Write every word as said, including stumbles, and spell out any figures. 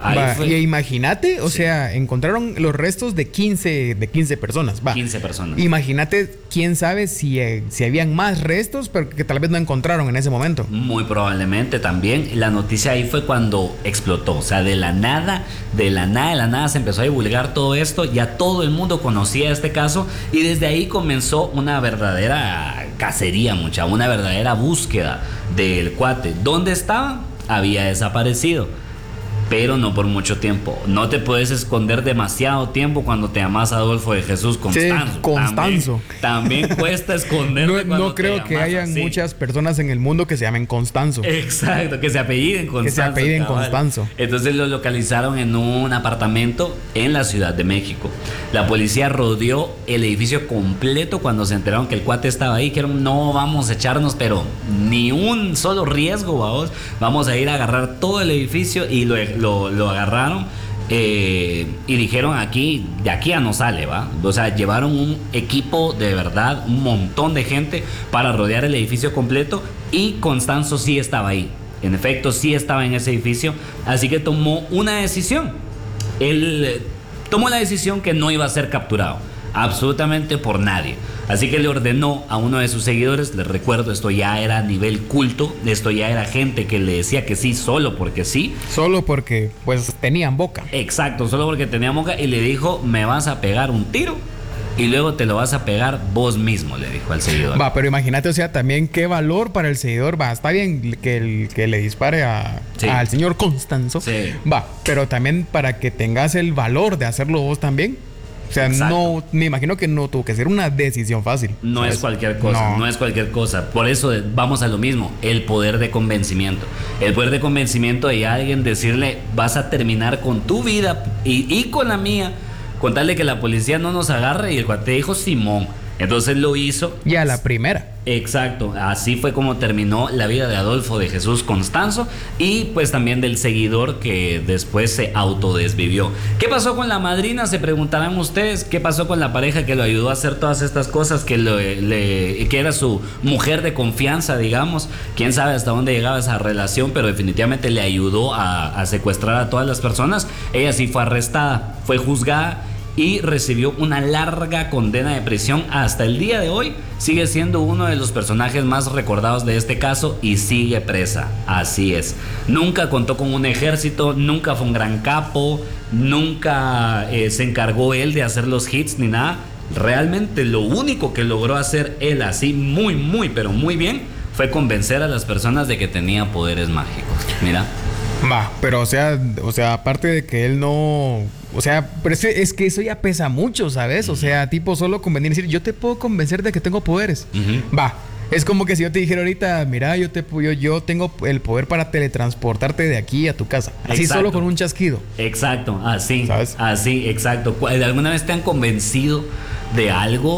Ahí Va, fue. y imagínate, o Sí. sea, encontraron los restos de quince, de quince personas. Va. quince personas. Imagínate, quién sabe si, eh, si habían más restos, pero que tal vez no encontraron en ese momento. Muy probablemente también. La noticia ahí fue cuando explotó. O sea, de la nada, de la nada, de la nada se empezó a divulgar todo esto. Ya todo el mundo conocía este caso. Y desde ahí comenzó una verdadera cacería, mucha. Una verdadera búsqueda del cuate. ¿Dónde estaba? Había desaparecido. Pero no por mucho tiempo. No te puedes esconder demasiado tiempo cuando te llamas Adolfo de Jesús Constanzo. Sí, Constanzo. También, también cuesta esconderte No, cuando no te creo que llamas hayan así. muchas personas en el mundo que se llamen Constanzo. Exacto, que se apelliden Constanzo. Que se apelliden cabal. Constanzo. Entonces lo localizaron en un apartamento en la Ciudad de México. La policía rodeó el edificio completo cuando se enteraron que el cuate estaba ahí. Dijeron, no vamos a echarnos, pero ni un solo riesgo, vamos. Vamos a ir a agarrar todo el edificio y lo, lo, lo agarraron. Eh, y dijeron aquí, de aquí ya no sale, ¿va? O sea, llevaron un equipo de verdad, un montón de gente para rodear el edificio completo y Constanzo sí estaba ahí. En efecto, sí estaba en ese edificio, así que tomó una decisión. Él eh, tomó la decisión que no iba a ser capturado, absolutamente por nadie. Así que le ordenó a uno de sus seguidores, les recuerdo, esto ya era a nivel culto, esto ya era gente que le decía que sí solo porque sí. Solo porque, pues, tenían boca. Exacto, solo porque tenía boca, y le dijo, me vas a pegar un tiro y luego te lo vas a pegar vos mismo, le dijo al seguidor. Va, pero imagínate, o sea, también qué valor para el seguidor. Va, está bien que, el, que le dispare a, Sí. al señor Constanzo. Sí. Va, pero también para que tengas el valor de hacerlo vos también. O sea, Exacto. no, me imagino que no tuvo que ser una decisión fácil. No ¿sabes? es cualquier cosa, no. No. es cualquier cosa. Por eso vamos a lo mismo, el poder de convencimiento. El poder de convencimiento de alguien decirle, vas a terminar con tu vida y, y con la mía, con tal de que la policía no nos agarre. Y el cuate dijo, Simón. Entonces lo hizo. Y a la primera. Exacto, así fue como terminó la vida de Adolfo de Jesús Constanzo y pues también del seguidor que después se autodesvivió. ¿Qué pasó con la madrina? Se preguntarán ustedes. ¿Qué pasó con la pareja que lo ayudó a hacer todas estas cosas, que, lo, le, que era su mujer de confianza, digamos? Quién sabe hasta dónde llegaba esa relación, pero definitivamente le ayudó a, a secuestrar a todas las personas. Ella sí fue arrestada, fue juzgada y recibió una larga condena de prisión. Hasta el día de hoy sigue siendo uno de los personajes más recordados de este caso y sigue presa. Así es. Nunca contó con un ejército, nunca fue un gran capo, nunca eh, se encargó él de hacer los hits ni nada. Realmente lo único que logró hacer él así muy, muy, pero muy bien fue convencer a las personas de que tenía poderes mágicos. Mira. Va, pero o sea, o sea, aparte de que él no, o sea, pero es, es que eso ya pesa mucho, ¿sabes? O sea, tipo solo convenir, decir, yo te puedo convencer de que tengo poderes. Uh-huh. Va, es como que si yo te dijera ahorita, mira, yo te yo, yo tengo el poder para teletransportarte de aquí a tu casa, así Exacto. solo con un chasquido. Exacto, así, ¿sabes? así, exacto. ¿De alguna vez te han convencido de algo?